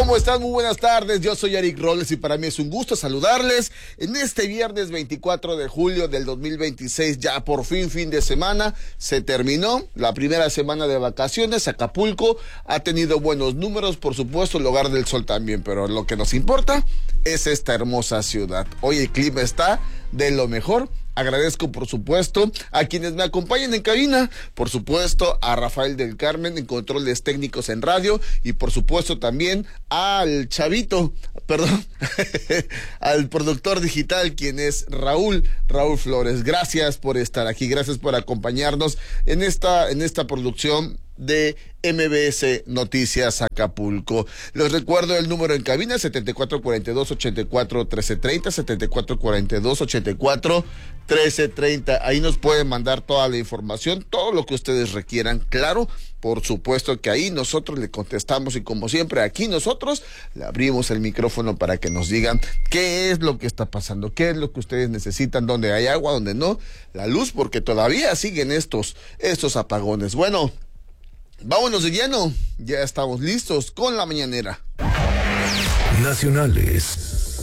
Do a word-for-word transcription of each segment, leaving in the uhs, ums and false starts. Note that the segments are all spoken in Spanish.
¿Cómo están? Muy buenas tardes, yo soy Eric Robles y para mí es un gusto saludarles en este viernes veinticuatro de julio del dos mil veintiséis, ya por fin fin de semana, se terminó la primera semana de vacaciones. Acapulco ha tenido buenos números, por supuesto el Hogar del Sol también, pero lo que nos importa es esta hermosa ciudad. Hoy el clima está de lo mejor. Agradezco, por supuesto, a quienes me acompañan en cabina, por supuesto, a Rafael del Carmen en controles técnicos en radio y, por supuesto, también al chavito, perdón, al productor digital, quien es Raúl, Raúl Flores. Gracias por estar aquí, gracias por acompañarnos en esta, en esta producción de M B S Noticias Acapulco. Les recuerdo el número en cabina: setenta y cuatro cuarenta y dos, ochenta y cuatro, trece treinta, setenta y cuatro cuarenta y dos, ochenta y cuatro, trece treinta. Ahí nos pueden mandar toda la información, todo lo que ustedes requieran. Claro, por supuesto que ahí nosotros le contestamos y, como siempre, aquí nosotros le abrimos el micrófono para que nos digan qué es lo que está pasando, qué es lo que ustedes necesitan, dónde hay agua, dónde no, la luz, porque todavía siguen estos, estos apagones. Bueno, vámonos de lleno, ya estamos listos con la mañanera. Nacionales.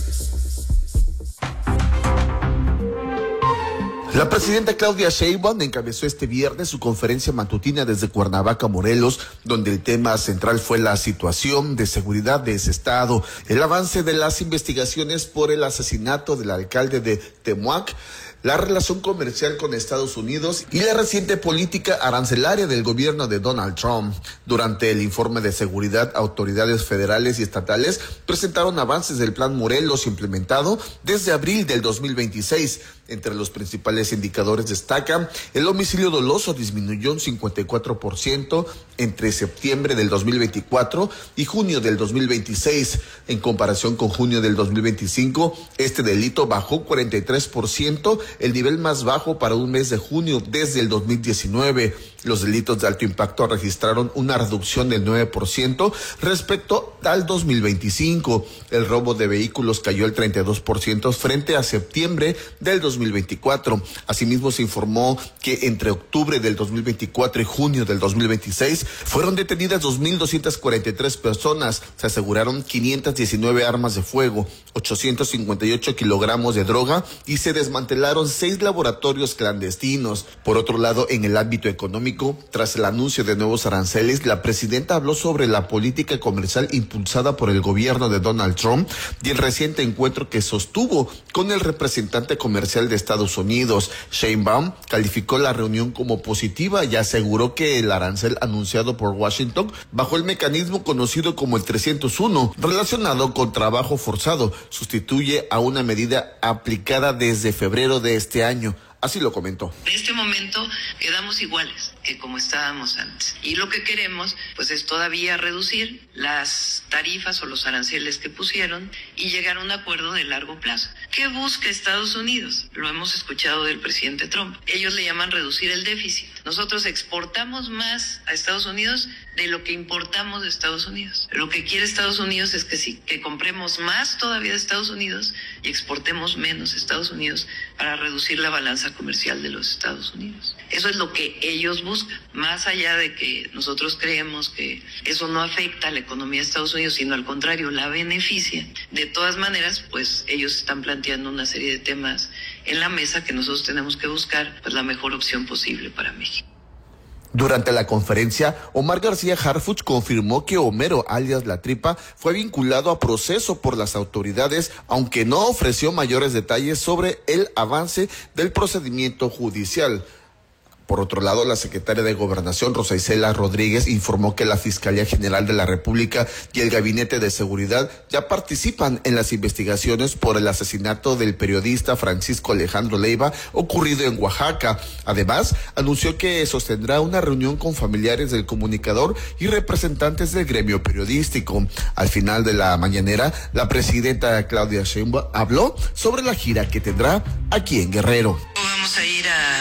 La presidenta Claudia Sheinbaum encabezó este viernes su conferencia matutina desde Cuernavaca, Morelos, donde el tema central fue la situación de seguridad de ese estado, el avance de las investigaciones por el asesinato del alcalde de Temuac, la relación comercial con Estados Unidos y la reciente política arancelaria del gobierno de Donald Trump. Durante el informe de seguridad, autoridades federales y estatales presentaron avances del Plan Morelos implementado desde abril del dos mil veintiséis. Entre los principales indicadores destacan: el homicidio doloso disminuyó un cincuenta y cuatro por ciento entre septiembre del dos mil veinticuatro y junio del dos mil veintiséis. En comparación con junio del dos mil veinticinco, este delito bajó cuarenta y tres por ciento, el nivel más bajo para un mes de junio desde el dos mil diecinueve. Los delitos de alto impacto registraron una reducción del nueve por ciento respecto al dos mil veinticinco. El robo de vehículos cayó el treinta y dos por ciento frente a septiembre del dos mil veinticuatro. Asimismo, se informó que entre octubre del dos mil veinticuatro y junio del dos mil veintiséis fueron detenidas dos mil doscientas cuarenta y tres personas. Se aseguraron quinientas diecinueve armas de fuego, ochocientos cincuenta y ocho kilogramos de droga y se desmantelaron seis laboratorios clandestinos. Por otro lado, en el ámbito económico, tras el anuncio de nuevos aranceles, la presidenta habló sobre la política comercial impulsada por el gobierno de Donald Trump y el reciente encuentro que sostuvo con el representante comercial de Estados Unidos. Sheinbaum calificó la reunión como positiva y aseguró que el arancel anunciado por Washington bajo el mecanismo conocido como el trescientos uno, relacionado con trabajo forzado, sustituye a una medida aplicada desde febrero de este año. Así lo comentó. En este momento quedamos iguales que como estábamos antes. Y lo que queremos, pues, es todavía reducir las tarifas o los aranceles que pusieron y llegar a un acuerdo de largo plazo. ¿Qué busca Estados Unidos? Lo hemos escuchado del presidente Trump. Ellos le llaman reducir el déficit. Nosotros exportamos más a Estados Unidos de lo que importamos de Estados Unidos. Lo que quiere Estados Unidos es que sí, que compremos más todavía de Estados Unidos y exportemos menos a Estados Unidos para reducir la balanza comercial de los Estados Unidos. Eso es lo que ellos buscan, más allá de que nosotros creemos que eso no afecta a la economía de Estados Unidos, sino al contrario, la beneficia. De todas maneras, pues ellos están planteando una serie de temas en la mesa que nosotros tenemos que buscar, pues, la mejor opción posible para México. Durante la conferencia, Omar García Harfuch confirmó que Homero, alias La Tripa, fue vinculado a proceso por las autoridades, aunque no ofreció mayores detalles sobre el avance del procedimiento judicial. Por otro lado, la secretaria de Gobernación, Rosa Isela Rodríguez, informó que la Fiscalía General de la República y el Gabinete de Seguridad ya participan en las investigaciones por el asesinato del periodista Francisco Alejandro Leiva ocurrido en Oaxaca. Además, anunció que sostendrá una reunión con familiares del comunicador y representantes del gremio periodístico. Al final de la mañanera, la presidenta Claudia Sheinbaum habló sobre la gira que tendrá aquí en Guerrero. Vamos a ir a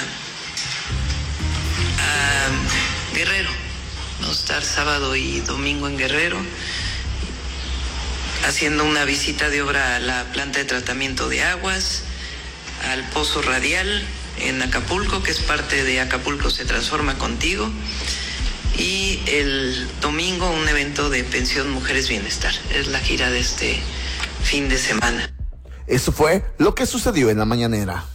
a Guerrero. Vamos a estar sábado y domingo en Guerrero haciendo una visita de obra a la planta de tratamiento de aguas, al pozo radial en Acapulco, que es parte de Acapulco se transforma contigo, y el domingo un evento de Pensión Mujeres Bienestar. Es la gira de este fin de semana. Eso fue lo que sucedió en la mañanera.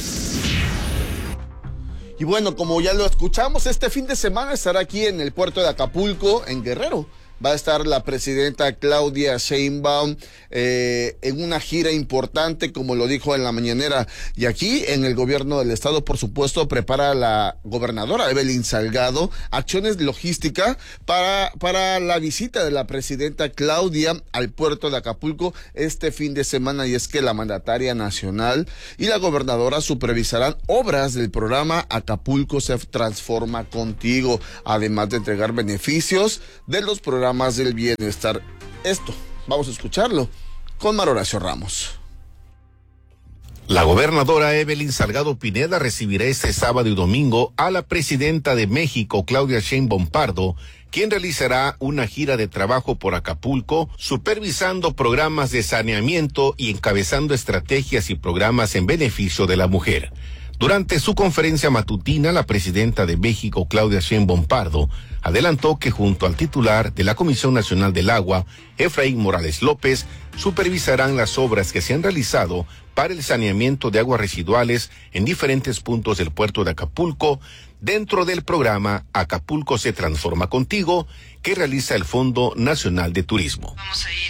Y bueno, como ya lo escuchamos, este fin de semana estará aquí en el puerto de Acapulco, en Guerrero. Va a estar la presidenta Claudia Sheinbaum eh, en una gira importante, como lo dijo en la mañanera. Y aquí, en el gobierno del estado, por supuesto, prepara la gobernadora Evelyn Salgado acciones logísticas para, para la visita de la presidenta Claudia al puerto de Acapulco este fin de semana. Y es que la mandataria nacional y la gobernadora supervisarán obras del programa Acapulco se transforma contigo, además de entregar beneficios de los programas más del bienestar. Esto, vamos a escucharlo con Mar Horacio Ramos. La gobernadora Evelyn Salgado Pineda recibirá este sábado y domingo a la presidenta de México, Claudia Sheinbaum Pardo, quien realizará una gira de trabajo por Acapulco, supervisando programas de saneamiento y encabezando estrategias y programas en beneficio de la mujer. Durante su conferencia matutina, la presidenta de México, Claudia Sheinbaum Pardo, adelantó que junto al titular de la Comisión Nacional del Agua, Efraín Morales López, supervisarán las obras que se han realizado para el saneamiento de aguas residuales en diferentes puntos del puerto de Acapulco, dentro del programa Acapulco se transforma contigo, que realiza el Fondo Nacional de Turismo. Vamos a ir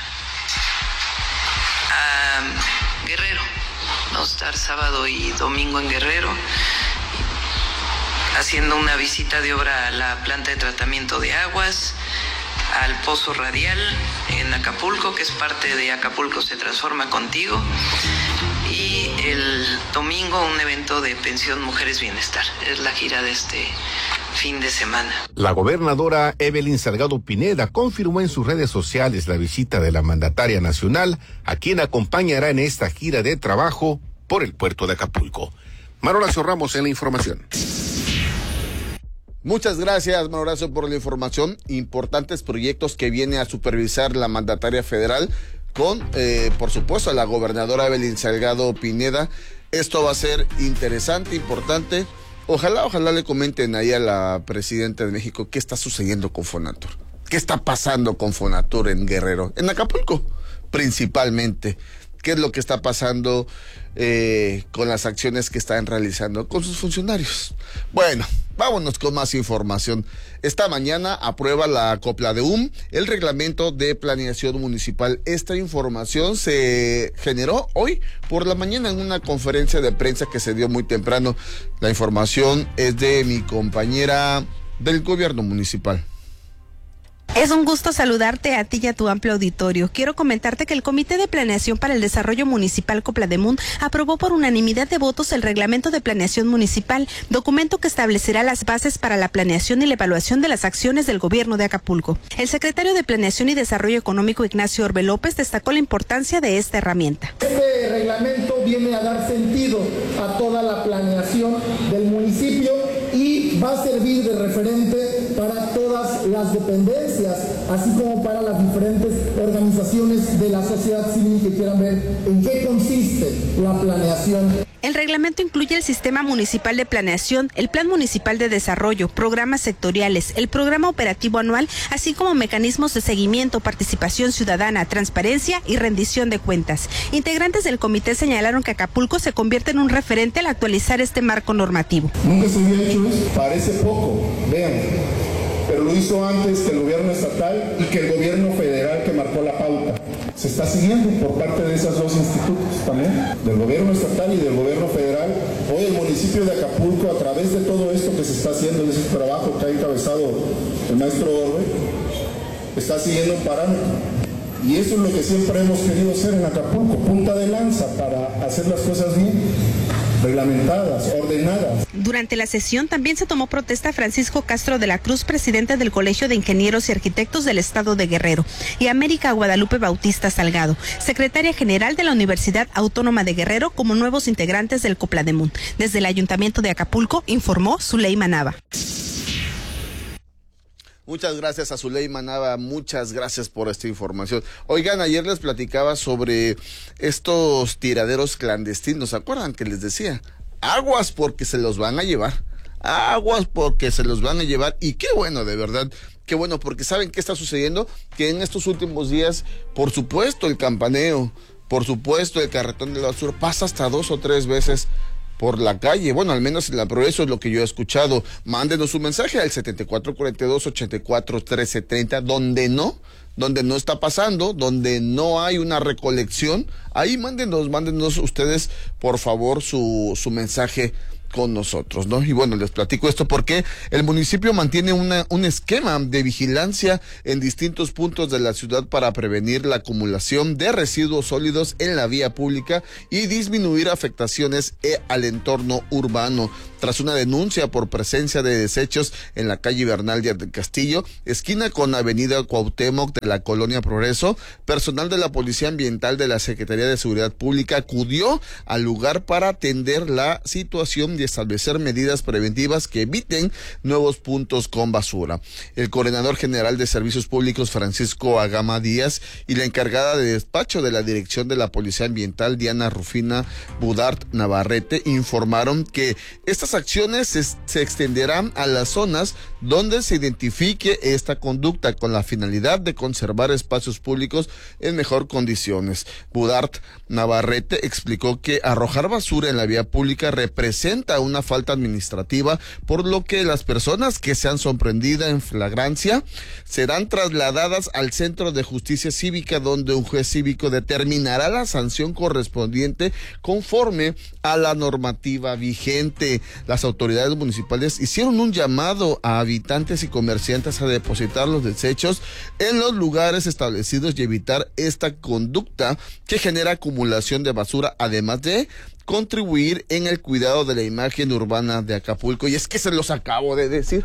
a, a Guerrero. Vamos a estar sábado y domingo en Guerrero, haciendo una visita de obra a la planta de tratamiento de aguas, al pozo radial en Acapulco, que es parte de Acapulco se transforma contigo, y el domingo un evento de Pensión Mujeres Bienestar. Es la gira de este fin de semana. La gobernadora Evelyn Salgado Pineda confirmó en sus redes sociales la visita de la mandataria nacional, a quien acompañará en esta gira de trabajo por el puerto de Acapulco. Mar Horacio Ramos en la información. Muchas gracias, Mar Horacio, por la información. Importantes proyectos que viene a supervisar la mandataria federal con, eh, por supuesto, a la gobernadora Evelyn Salgado Pineda. Esto va a ser interesante, importante. Ojalá, ojalá le comenten ahí a la presidenta de México qué está sucediendo con Fonatur. ¿Qué está pasando con Fonatur en Guerrero? En Acapulco, principalmente. ¿Qué es lo que está pasando eh, con las acciones que están realizando con sus funcionarios? Bueno, vámonos con más información. Esta mañana aprueba la COPLADEUM el reglamento de planeación municipal. Esta información se generó hoy por la mañana en una conferencia de prensa que se dio muy temprano. La información es de mi compañera del gobierno municipal. Es un gusto saludarte a ti y a tu amplio auditorio. Quiero comentarte que el Comité de Planeación para el Desarrollo Municipal COPLADEUM aprobó por unanimidad de votos el Reglamento de Planeación Municipal, documento que establecerá las bases para la planeación y la evaluación de las acciones del gobierno de Acapulco. El secretario de Planeación y Desarrollo Económico, Ignacio Orbe López, destacó la importancia de esta herramienta. Este reglamento viene a dar sentido a toda la planeación del municipio y va a servir de referente para todas las dependencias, así como para las diferentes organizaciones de la sociedad civil que quieran ver en qué consiste la planeación. El reglamento incluye el Sistema Municipal de Planeación, el Plan Municipal de Desarrollo, programas sectoriales, el Programa Operativo Anual, así como mecanismos de seguimiento, participación ciudadana, transparencia y rendición de cuentas. Integrantes del comité señalaron que Acapulco se convierte en un referente al actualizar este marco normativo. Nunca se había hecho eso, parece poco, vean, pero lo hizo antes que el gobierno estatal y que el gobierno federal que marcó la pauta. Se está siguiendo por parte de esos dos institutos también, del gobierno estatal y del gobierno federal. Hoy el municipio de Acapulco, a través de todo esto que se está haciendo, de ese trabajo que ha encabezado el maestro Orbe, está siguiendo un parámetro. Y eso es lo que siempre hemos querido hacer en Acapulco, punta de lanza para hacer las cosas bien, reglamentadas, ordenadas. Durante la sesión también se tomó protesta Francisco Castro de la Cruz, presidente del Colegio de Ingenieros y Arquitectos del Estado de Guerrero, y América Guadalupe Bautista Salgado, secretaria general de la Universidad Autónoma de Guerrero, como nuevos integrantes del COPLADEUM. Desde el Ayuntamiento de Acapulco informó Zuleima Nava. Muchas gracias a Zuleima Nava, muchas gracias por esta información. Oigan, ayer les platicaba sobre estos tiraderos clandestinos, ¿se acuerdan que les decía? Aguas porque se los van a llevar. aguas porque se los van a llevar. Y qué bueno, de verdad, qué bueno, porque ¿saben qué está sucediendo? Que en estos últimos días, por supuesto, el campaneo, por supuesto, el carretón de la basura pasa hasta dos o tres veces por la calle. Bueno, al menos en la Progreso es lo que yo he escuchado. Mándenos un mensaje al setenta y cuatro cuarenta y dos, ochenta y cuatro, trece treinta, donde no, donde no está pasando, donde no hay una recolección. Ahí mándenos, mándenos ustedes, por favor, su, su mensaje con nosotros, ¿no? Y bueno, les platico esto porque el municipio mantiene una, un esquema de vigilancia en distintos puntos de la ciudad para prevenir la acumulación de residuos sólidos en la vía pública y disminuir afectaciones al entorno urbano. Tras una denuncia por presencia de desechos en la calle Bernal Díaz del Castillo, esquina con avenida Cuauhtémoc de la colonia Progreso, personal de la Policía Ambiental de la Secretaría de Seguridad Pública acudió al lugar para atender la situación y establecer medidas preventivas que eviten nuevos puntos con basura. El coordinador general de Servicios Públicos, Francisco Agama Díaz, y la encargada de despacho de la Dirección de la Policía Ambiental, Diana Rufina Budart Navarrete, informaron que estas acciones se, se extenderán a las zonas donde se identifique esta conducta con la finalidad de conservar espacios públicos en mejor condiciones. Budart Navarrete explicó que arrojar basura en la vía pública representa una falta administrativa, por lo que las personas que sean sorprendidas en flagrancia serán trasladadas al Centro de Justicia Cívica, donde un juez cívico determinará la sanción correspondiente conforme a la normativa vigente. Las autoridades municipales hicieron un llamado a habitantes y comerciantes a depositar los desechos en los lugares establecidos y evitar esta conducta que genera acumulación de basura, además de contribuir en el cuidado de la imagen urbana de Acapulco. Y es que se los acabo de decir,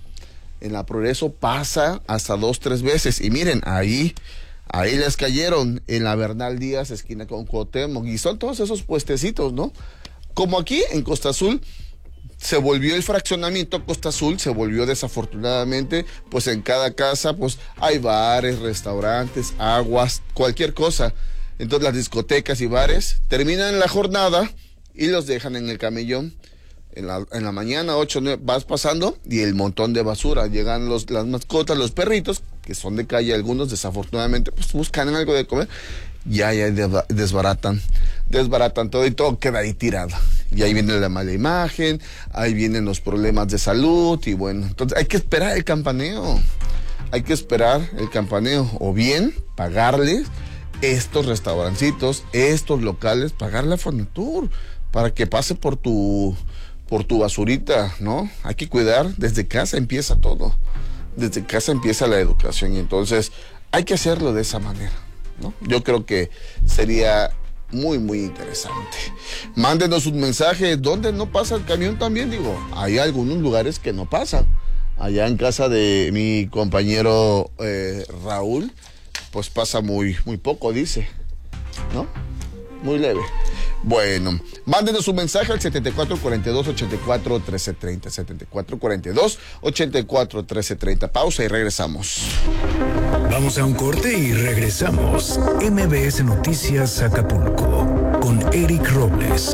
en la Progreso pasa hasta dos, tres veces, y miren, ahí, ahí les cayeron, en la Bernal Díaz, esquina con Cuauhtémoc, y son todos esos puestecitos, ¿no? Como aquí, en Costa Azul, se volvió el fraccionamiento Costa Azul, se volvió desafortunadamente, pues en cada casa, pues hay bares, restaurantes, aguas, cualquier cosa. Entonces las discotecas y bares terminan la jornada y los dejan en el camellón. En la, en la mañana, ocho, nueve, vas pasando y el montón de basura. Llegan los, las mascotas, los perritos, que son de calle algunos, desafortunadamente, pues buscan algo de comer. Ya, ya desbaratan, desbaratan todo y todo queda ahí tirado. Y ahí viene la mala imagen, ahí vienen los problemas de salud y bueno, entonces hay que esperar el campaneo. Hay que esperar el campaneo o bien pagarles estos restaurancitos, estos locales, pagar la Fonatur para que pase por tu por tu basurita, ¿no? Hay que cuidar, desde casa empieza todo, desde casa empieza la educación y entonces hay que hacerlo de esa manera, ¿no? Yo creo que sería muy, muy interesante. Mándenos un mensaje, ¿dónde no pasa el camión también? Digo, hay algunos lugares que no pasa. Allá en casa de mi compañero eh, Raúl, pues pasa muy, muy poco, dice, ¿no? Muy leve. Bueno, mándenos un mensaje al setenta y cuatro cuarenta y dos, ochenta y cuatro, trece treinta, setenta y cuatro cuarenta y dos, ochenta y cuatro, trece treinta. Pausa y regresamos. Vamos a un corte y regresamos. M B S Noticias Acapulco con Eric Robles.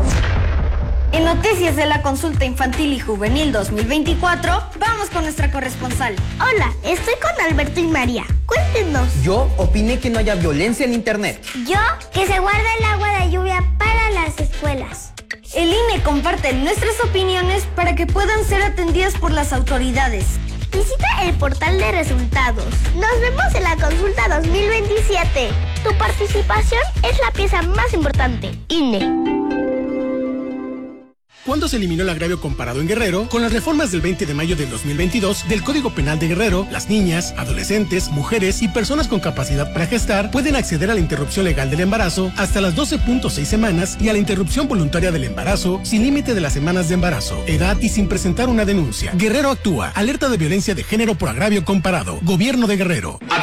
En noticias de la consulta infantil y juvenil dos mil veinticuatro, vamos con nuestra corresponsal. Hola, estoy con Alberto y María. Cuéntenos. Yo opiné que no haya violencia en internet. Yo, que se guarda el agua de lluvia para las escuelas. El I N E comparte nuestras opiniones para que puedan ser atendidas por las autoridades. Visita el portal de resultados. Nos vemos en la consulta dos mil veintisiete. Tu participación es la pieza más importante. I N E. ¿Cuándo se eliminó el agravio comparado en Guerrero? Con las reformas del veinte de mayo del dos mil veintidós del Código Penal de Guerrero, las niñas, adolescentes, mujeres y personas con capacidad para gestar pueden acceder a la interrupción legal del embarazo hasta las doce punto seis semanas y a la interrupción voluntaria del embarazo sin límite de las semanas de embarazo, edad y sin presentar una denuncia. Guerrero actúa. Alerta de violencia de género por agravio comparado. Gobierno de Guerrero.